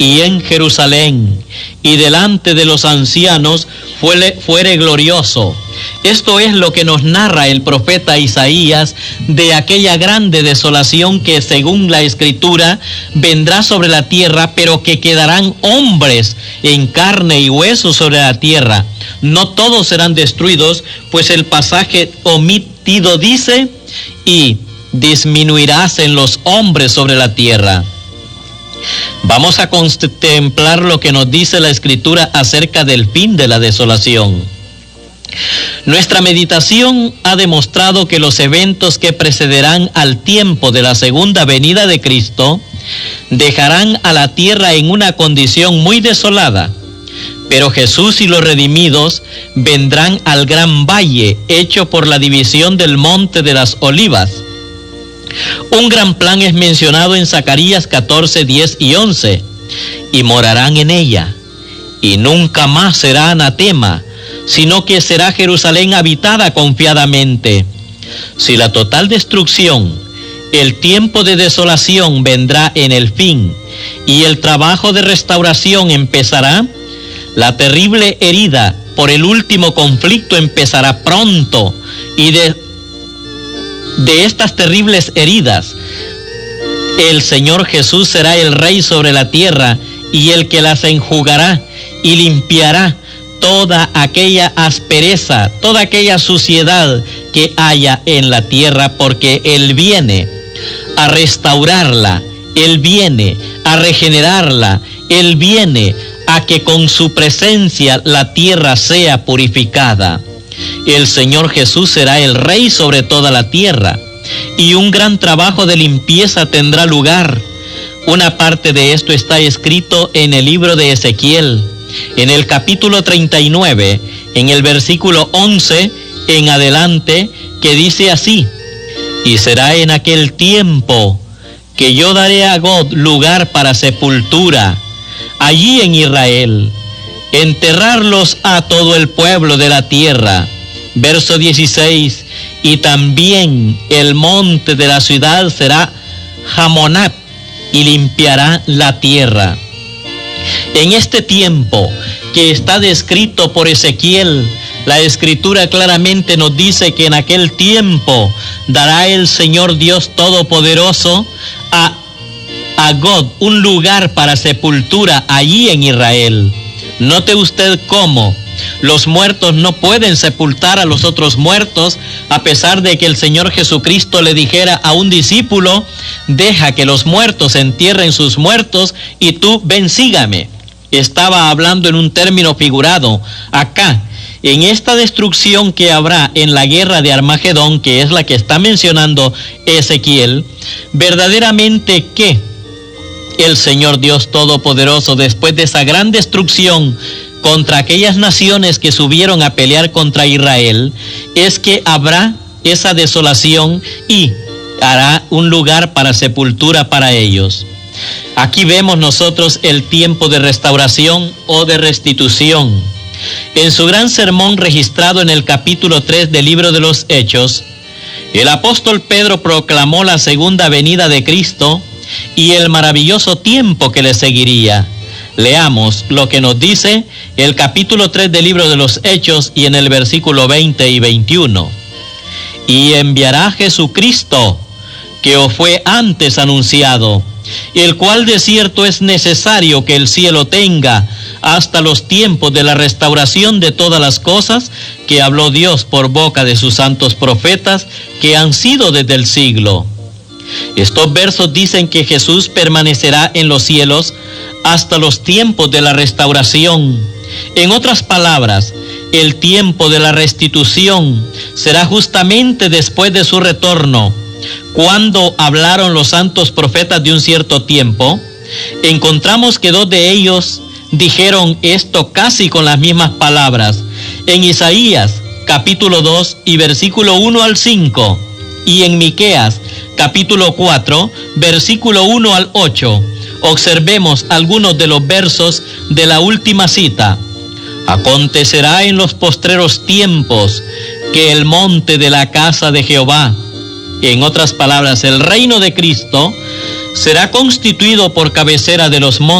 y en Jerusalén, y delante de los ancianos fuere glorioso. Esto es lo que nos narra el profeta Isaías de aquella grande desolación que, según la Escritura, vendrá sobre la tierra, pero que quedarán hombres en carne y hueso sobre la tierra. No todos serán destruidos, pues el pasaje omitido dice: y disminuirás en los hombres sobre la tierra. Vamos a contemplar lo que nos dice la Escritura acerca del fin de la desolación. Nuestra meditación ha demostrado que los eventos que precederán al tiempo de la segunda venida de Cristo dejarán a la tierra en una condición muy desolada, pero Jesús y los redimidos vendrán al gran valle hecho por la división del monte de las Olivas. Un gran plan es mencionado en Zacarías 14, 10 y 11. Y morarán en ella, y nunca más será anatema, sino que será Jerusalén habitada confiadamente. Si la total destrucción, el tiempo de desolación vendrá en el fin, y el trabajo de restauración empezará, la terrible herida por el último conflicto empezará pronto, y de estas terribles heridas, el Señor Jesús será el Rey sobre la tierra, y el que las enjugará y limpiará toda aquella aspereza, toda aquella suciedad que haya en la tierra, porque Él viene a restaurarla, Él viene a regenerarla, Él viene a que con su presencia la tierra sea purificada. El Señor Jesús será el Rey sobre toda la tierra, y un gran trabajo de limpieza tendrá lugar. Una parte de esto está escrito en el libro de Ezequiel, en el capítulo 39, en el versículo 11 en adelante, que dice así: y será en aquel tiempo que yo daré a Gog lugar para sepultura, allí en Israel, enterrarlos a todo el pueblo de la tierra. Verso 16, y también el monte de la ciudad será Jamonat, y limpiará la tierra. En este tiempo que está descrito por Ezequiel, la Escritura claramente nos dice que en aquel tiempo dará el Señor Dios Todopoderoso a Gog un lugar para sepultura allí en Israel. Note usted cómo los muertos no pueden sepultar a los otros muertos, a pesar de que el Señor Jesucristo le dijera a un discípulo: deja que los muertos entierren sus muertos y tú ven, sígame. Estaba hablando en un término figurado. Acá, en esta destrucción que habrá en la guerra de Armagedón, que es la que está mencionando Ezequiel, verdaderamente que el Señor Dios Todopoderoso, después de esa gran destrucción contra aquellas naciones que subieron a pelear contra Israel, es que habrá esa desolación y hará un lugar para sepultura para ellos. Aquí vemos nosotros el tiempo de restauración o de restitución. En su gran sermón registrado en el capítulo 3 del libro de los Hechos, el apóstol Pedro proclamó la segunda venida de Cristo y el maravilloso tiempo que le seguiría. Leamos lo que nos dice el capítulo 3 del libro de los Hechos y en el versículo 20 y 21. Y enviará Jesucristo, que os fue antes anunciado, el cual de cierto es necesario que el cielo tenga hasta los tiempos de la restauración de todas las cosas que habló Dios por boca de sus santos profetas que han sido desde el siglo. Estos versos dicen que Jesús permanecerá en los cielos hasta los tiempos de la restauración. En otras palabras, el tiempo de la restitución será justamente después de su retorno. Cuando hablaron los santos profetas de un cierto tiempo, encontramos que dos de ellos dijeron esto casi con las mismas palabras. En Isaías capítulo 2 y versículo 1 al 5, y en Miqueas capítulo 4 versículo 1 al 8. Observemos algunos de los versos de la última cita. Acontecerá en los postreros tiempos que el monte de la casa de Jehová, en otras palabras, el reino de Cristo, será constituido por cabecera de los montes